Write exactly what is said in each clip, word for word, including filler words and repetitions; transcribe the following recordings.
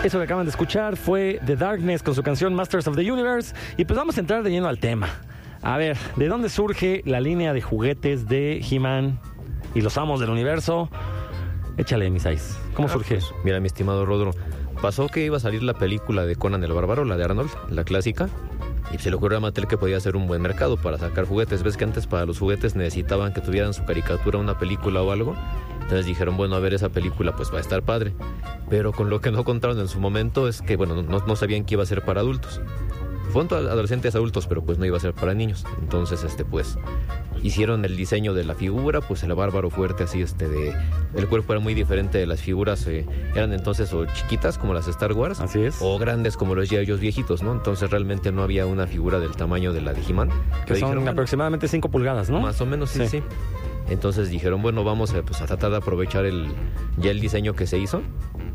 Eso que acaban de escuchar fue The Darkness con su canción Masters of the Universe. Y pues vamos a entrar de lleno al tema. A ver, ¿de dónde surge la línea de juguetes de He-Man y los amos del universo? Échale, mis eyes. ¿Cómo ah, surge? Pues, mira, mi estimado Rodro, pasó que iba a salir la película de Conan el Bárbaro, la de Arnold, la clásica, y se le ocurrió a Mattel que podía ser un buen mercado para sacar juguetes. Ves que antes para los juguetes necesitaban que tuvieran su caricatura, una película o algo. Entonces dijeron, bueno, a ver, esa película pues va a estar padre. Pero con lo que no contaron en su momento es que, bueno, no, no sabían que iba a ser para adultos. Fueron adolescentes adultos, pero pues no iba a ser para niños. Entonces, este, pues, hicieron el diseño de la figura, pues el bárbaro fuerte así, este, de... El cuerpo era muy diferente de las figuras, eh, eran entonces o chiquitas como las Star Wars. Así es. O grandes como los G I. Joes viejitos, ¿no? Entonces realmente no había una figura del tamaño de la de He-Man. Que son dijeron, aproximadamente cinco pulgadas, ¿no? Más o menos, sí, sí. sí. Entonces dijeron, bueno, vamos a, pues, a tratar de aprovechar el, ya el diseño que se hizo.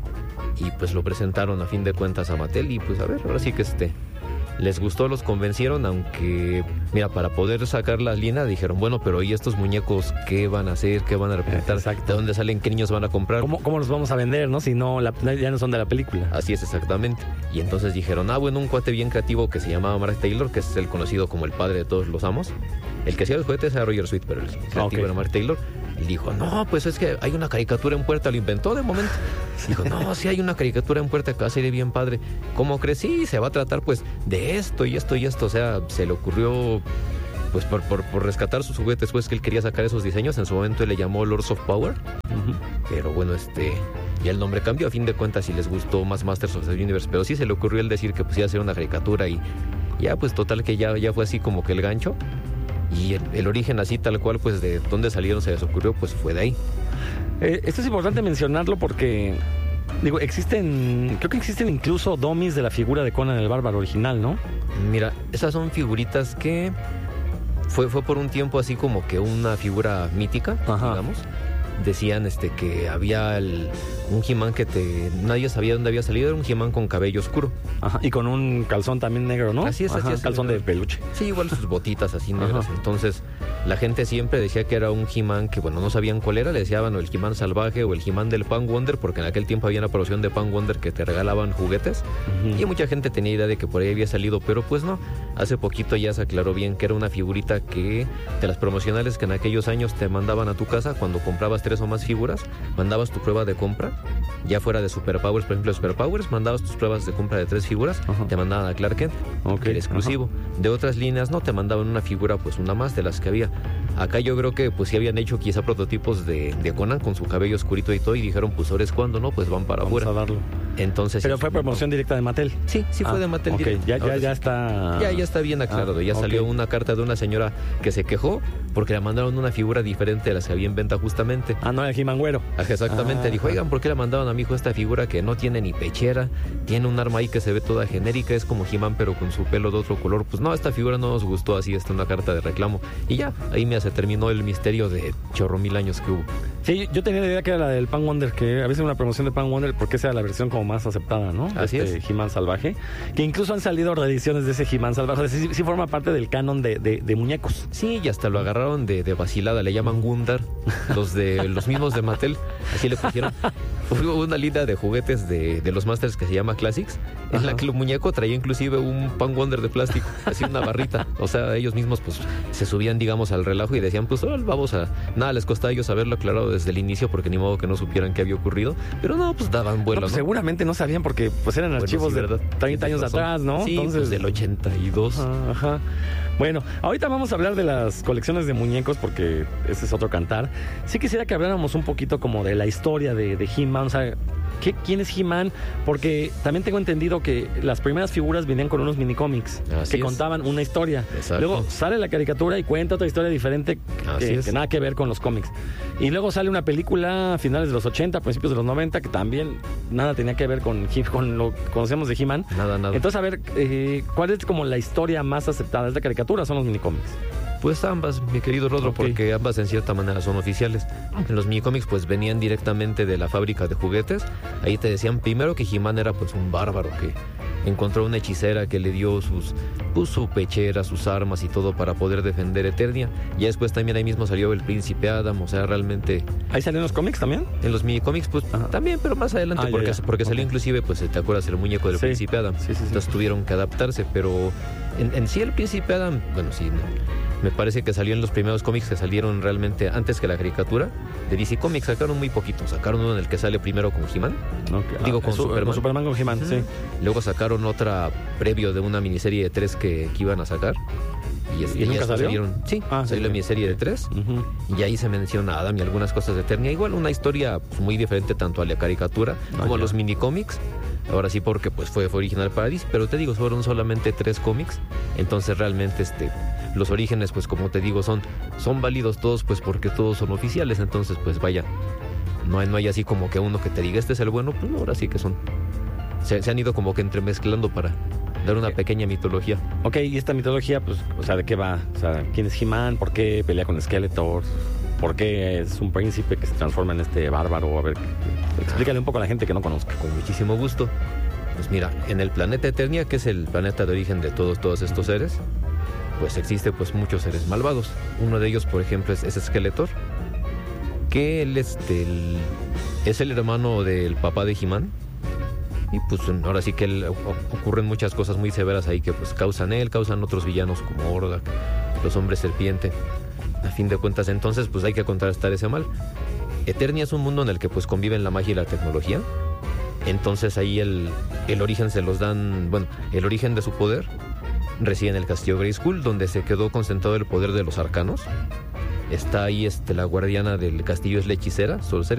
Y pues lo presentaron a fin de cuentas a Mattel y pues a ver, ahora sí que este... Les gustó, los convencieron, aunque, mira, para poder sacar la línea dijeron, bueno, pero ¿y estos muñecos qué van a hacer? ¿Qué van a representar? Exacto. ¿De dónde salen? ¿Qué niños van a comprar? ¿Cómo, cómo los vamos a vender, no? Si no, la, ya no son de la película. Así es, exactamente. Y entonces dijeron, ah, bueno, un cuate bien creativo que se llamaba Mark Taylor, que es el conocido como el padre de todos los amos. El que hacía los juguetes era Roger Sweet, pero el creativo okay. era Mark Taylor. Y dijo, no, pues es que hay una caricatura en puerta, lo inventó de momento. Dijo, no, sí hay una caricatura en puerta que va a ser bien padre. ¿Cómo crees? Sí, se va a tratar pues de esto y esto y esto. O sea, se le ocurrió pues por, por, por rescatar sus juguetes, pues que él quería sacar esos diseños. En su momento él le llamó Lords of Power. Uh-huh. Pero bueno, este... ya el nombre cambió, a fin de cuentas, y les gustó más Masters of the Universe. Pero sí se le ocurrió el decir que pues iba a ser una caricatura y ya pues total que ya, ya fue así como que el gancho. Y el, el origen así tal cual, pues de dónde salieron, se les ocurrió, pues fue de ahí. Eh, esto es importante mencionarlo porque, digo, existen, creo que existen incluso dummies de la figura de Conan el Bárbaro original, ¿no? Mira, esas son figuritas que fue, fue por un tiempo así como que una figura mítica, Ajá. digamos. Decían este que había el, un He-Man que te nadie sabía dónde había salido, era un He-Man con cabello oscuro. Ajá, y con un calzón también negro, ¿no? Así es, Ajá, así es. Calzón de peluche. Sí, igual sus botitas así negras. Ajá. Entonces, la gente siempre decía que era un He-Man que, bueno, no sabían cuál era, le decían o el He-Man salvaje o el He-Man del Pan Wonder, porque en aquel tiempo había una promoción de Pan Wonder que te regalaban juguetes. Uh-huh. Y mucha gente tenía idea de que por ahí había salido, pero pues no. Hace poquito ya se aclaró bien que era una figurita que, de las promocionales que en aquellos años te mandaban a tu casa cuando comprabas tres o más figuras. Mandabas tu prueba de compra, ya fuera de Superpowers, por ejemplo, Superpowers, mandabas tus pruebas de compra de tres figuras, Ajá. te mandaban a Clark Kent, okay. que era exclusivo. Ajá. De otras líneas, no, te mandaban una figura, pues una más de las que había. Acá yo creo que pues sí habían hecho quizá prototipos de, de Conan con su cabello oscurito y todo, y dijeron, pues ahora es cuando, ¿no? Pues van para Vamos afuera. a darlo. Entonces, Pero sí, fue promoción directa de Mattel. Sí, sí fue ah, de Mattel okay. directa. Ya, ya, ya está. Ya, ya está bien aclarado. Ah, ya okay. salió una carta de una señora que se quejó porque le mandaron una figura diferente de las que había en venta justamente. Ah, no, el He-Man güero. Ajá, exactamente. Ah, dijo, oigan, ¿por qué le mandaron a mi hijo esta figura que no tiene ni pechera? Tiene un arma ahí que se ve toda genérica, es como He-Man pero con su pelo de otro color. Pues no, esta figura no nos gustó, así está una carta de reclamo. Y ya, ahí me se terminó el misterio de chorro mil años que hubo. Sí, yo tenía la idea que era la del Pan Wonder, que a veces una promoción de Pan Wonder porque esa era la versión como más aceptada, ¿no? Así este es. He-Man salvaje, que incluso han salido reediciones de ese He-Man salvaje. O sea, sí, sí forma parte del canon de, de, de muñecos. Sí, y hasta lo agarraron de, de vacilada, le llaman Gundar, los de los mismos de Mattel, así le pusieron. Hubo una línea de juguetes de, de los Masters que se llama Classics, en Ajá. la que el muñeco traía inclusive un Pan Wonder de plástico, así una barrita. O sea, ellos mismos pues se subían, digamos, al relajo y decían, pues oh, vamos a... Nada, les costaba a ellos haberlo aclarado desde el inicio porque ni modo que no supieran qué había ocurrido. Pero no, pues daban vuelo, no, pues ¿no? Seguramente no sabían porque pues eran bueno, archivos sí, de treinta años razón. atrás, ¿no? Sí, Entonces, pues del ochenta y dos. Ajá, ajá. Bueno, ahorita vamos a hablar de las colecciones de muñecos porque ese es otro cantar. Sí quisiera que habláramos un poquito como de la historia de, de He-Man, o sea, ¿qué, ¿quién es He-Man? Porque también tengo entendido que las primeras figuras venían con unos minicómics que es. contaban una historia. Exacto. Luego sale la caricatura y cuenta otra historia diferente que, que nada que ver con los cómics. Y luego sale una película a finales de los ochenta, principios de los noventa, que también nada tenía que ver con, con lo que conocemos de He-Man. Nada, nada. Entonces, a ver, eh, ¿cuál es como la historia más aceptada? ¿Es la caricatura o son los minicómics? Pues ambas, mi querido Rodro, okay. porque ambas en cierta manera son oficiales. En los minicómics pues venían directamente de la fábrica de juguetes. Ahí te decían primero que He-Man era pues un bárbaro que encontró una hechicera que le dio sus, pues, su pechera, sus armas y todo para poder defender Eternia. Y después también ahí mismo salió el príncipe Adam, o sea, realmente... ¿Ahí salieron los cómics también? En los mini-cómics, pues Ajá. también, pero más adelante, ah, porque, ya, ya. porque salió okay. inclusive, pues, ¿te acuerdas? El muñeco del sí. príncipe Adam. Sí, sí, sí. Entonces tuvieron que adaptarse, pero en, en sí el príncipe Adam, bueno, sí... No. Me parece que salió en los primeros cómics que salieron realmente antes que la caricatura. De D C Comics sacaron muy poquito. Sacaron uno en el que sale primero con He-Man. Okay. Digo, ah, con su, Superman. Con Superman con He-Man, uh-huh. sí. Luego sacaron otra previo de una miniserie de tres que, que iban a sacar. Y, es, ¿Y, ¿Y nunca salió? Salieron, sí, ah, salió sí, la miniserie sí. de tres. Uh-huh. Y ahí se menciona a Adam y algunas cosas de Eternia. Igual una historia pues, muy diferente tanto a la caricatura no, como ya. a los minicómics. Ahora sí, porque pues fue, fue original para D C, pero te digo, fueron solamente tres cómics. Entonces realmente este... los orígenes, pues como te digo, son, son válidos todos, pues porque todos son oficiales. Entonces, pues vaya, no hay, no hay así como que uno que te diga este es el bueno, pues no, ahora sí que son. Se, se han ido como que entremezclando para dar una pequeña mitología. Ok, y esta mitología, pues, o sea, ¿de qué va? O sea, ¿quién es He-Man? ¿Por qué pelea con Skeletor? ¿Por qué es un príncipe que se transforma en este bárbaro? A ver, explícale un poco a la gente que no conozca. Con muchísimo gusto. Pues mira, en el planeta Eternia, que es el planeta de origen de todos, todos estos seres, pues existe pues muchos seres malvados. Uno de ellos, por ejemplo, es, es Skeletor, que él este, el, es el hermano del papá de He-Man. Y pues ahora sí que él, ocurren muchas cosas muy severas ahí que pues causan él, causan otros villanos como Hordak, los hombres serpiente. A fin de cuentas, entonces, pues hay que contrastar ese mal. Eternia es un mundo en el que pues conviven la magia y la tecnología. Entonces ahí el, el origen se los dan, bueno, el origen de su poder reside en el castillo Grayskull, donde se quedó concentrado el poder de los arcanos. Está ahí este, la guardiana del castillo es la hechicera, Sorcerer.